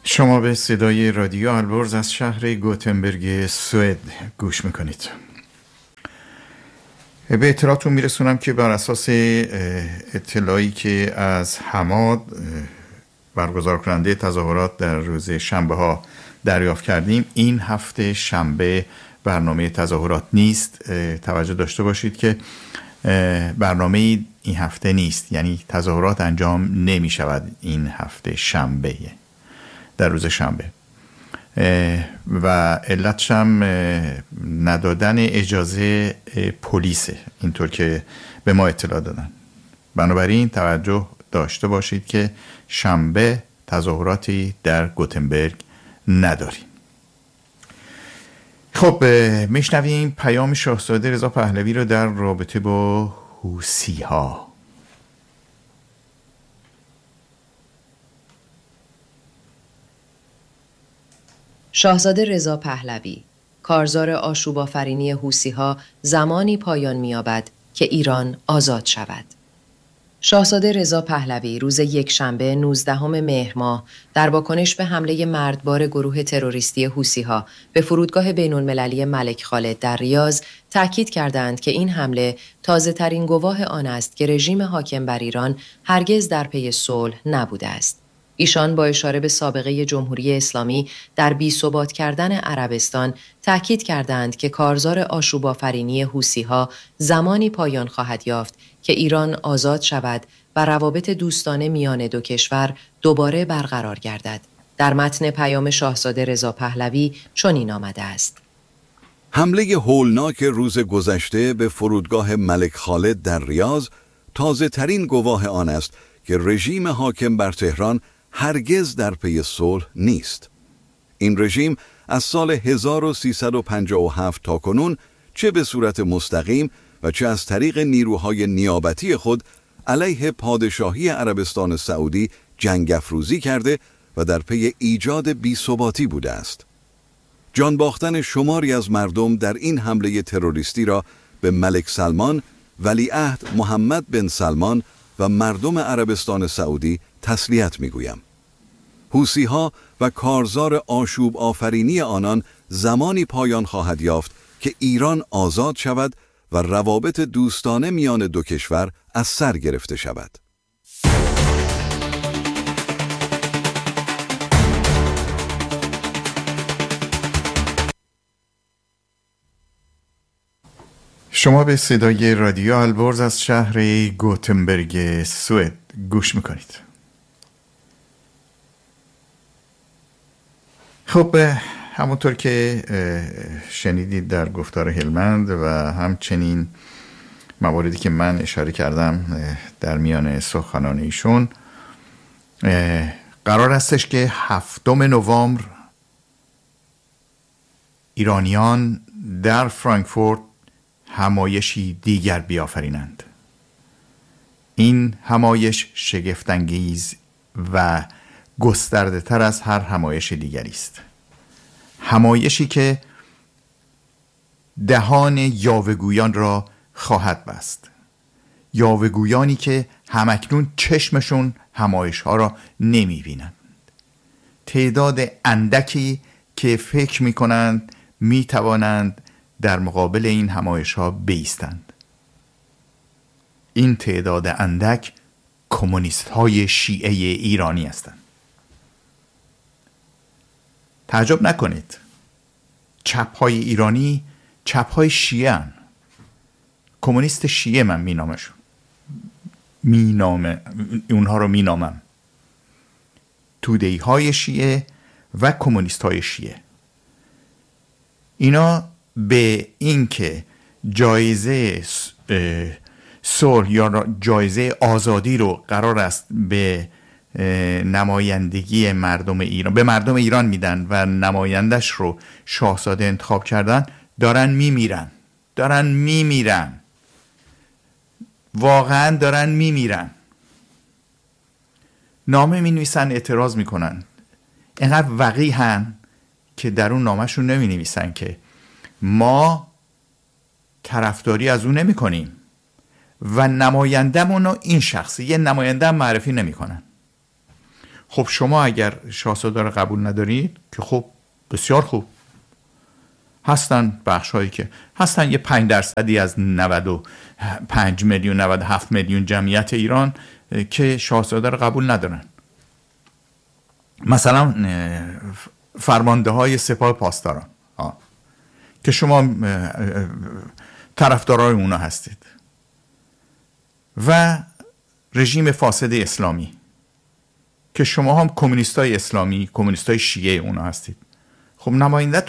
شما به صدای رادیو البرز از شهر گوتنبرگ سوئد گوش میکنید. به اطلاعاتون میرسونم که بر اساس اطلاعی که از حماد برگزار کننده تظاهرات در روز شنبه ها دریافت کردیم، این هفته شنبه برنامه تظاهرات نیست. توجه داشته باشید که برنامه این هفته نیست، یعنی تظاهرات انجام نمی شود این هفته شنبه، در روز شنبه، و علتش هم ندادن اجازه پلیسه، اینطور که به ما اطلاع دادن. بنابراین توجه داشته باشید که شنبه تظاهراتی در گوتنبرگ نداریم. خب میشنویم پیام شاهزاده رضا پهلوی رو در رابطه با حوثی ها. شاهزاده رضا پهلوی: کارزار آشوب آفرینی حوثی‌ها زمانی پایان می‌یابد که ایران آزاد شود. شاهزاده رضا پهلوی روز یکشنبه 19 مهر ماه در واکنش به حمله مردبار گروه تروریستی حوثی‌ها به فرودگاه بین‌المللی ملک خالد در ریاض تأکید کردند که این حمله تازه‌ترین گواه آن است که رژیم حاکم بر ایران هرگز در پی صلح نبوده است. ایشان با اشاره به سابقه جمهوری اسلامی در بی‌ثبات کردن عربستان تأکید کردند که کارزار آشوب آفرینی حوثی‌ها زمانی پایان خواهد یافت که ایران آزاد شود و روابط دوستانه میان دو کشور دوباره برقرار گردد. در متن پیام شاهزاده رضا پهلوی چنین آمده است: حمله هولناک روز گذشته به فرودگاه ملک خالد در ریاض تازه ترین گواه آن است که رژیم حاکم بر تهران هرگز در پی صلح نیست. این رژیم از سال 1357 تا کنون چه به صورت مستقیم و چه از طریق نیروهای نیابتی خود علیه پادشاهی عربستان سعودی جنگ افروزی کرده و در پی ایجاد بی‌ثباتی بوده است. جان باختن شماری از مردم در این حمله تروریستی را به ملک سلمان، ولیعهد محمد بن سلمان و مردم عربستان سعودی تسلیت می‌گویم. حوثی‌ها و کارزار آشوب آفرینی آنان زمانی پایان خواهد یافت که ایران آزاد شود و روابط دوستانه میان دو کشور از سر گرفته شود. شما به صدای رادیو البرز از شهر گوتنبرگ سوئد گوش میکنید. خب همونطور که شنیدید در گفتار هلمند و همچنین مواردی که من اشاره کردم در میان سخنان ایشون، قرار استش که 7 نوامبر ایرانیان در فرانکفورت همایشی دیگر بیافرینند. این همایش شگفت‌انگیز و گسترده تر از هر همایش دیگری است. همایشی که دهان یاوه‌گویان را خواهد بست. یاوه‌گویانی که همکنون چشمشون همایش ها را نمی بینند. تعداد اندکی که فکر می کنند می توانند در مقابل این همایش ها بایستند. این تعداد اندک کمونیست های شیعه ایرانی هستند. تعجب نکنید، چپ های ایرانی چپ های شیعه هستند. کمونیست شیعه من اونها رو مینامم. توده‌ای های شیعه و کمونیست های شیعه، اینا به این که جایزه صلح یا جایزه آزادی رو قرار است به نمایندگی مردم ایران، به مردم ایران میدن و نمایندش رو شاهزاده انتخاب کردن، دارن میمیرن. واقعا دارن میمیرن. نامه می نویسن، اعتراض میکنن. اینقدر وقیحن که در اون نامهشون نمی نویسن که ما طرفداری از اون نمی کنیم و نمایندمون رو این شخصی، یه نماینده معرفی نمی کنن. خب شما اگر شاهزاده رو قبول ندارید که خب بسیار خوب، هستن بخش هایی که هستن یه 5% از 95 میلیون 97 میلیون جمعیت ایران که شاهزاده رو قبول ندارن. مثلا فرمانده های سپاه پاسداران که شما طرفدارای اونا هستید، و رژیم فاسد اسلامی که شما هم کمونیستای اسلامی، کمونیستای شیعه اونا هستید. خب نماینده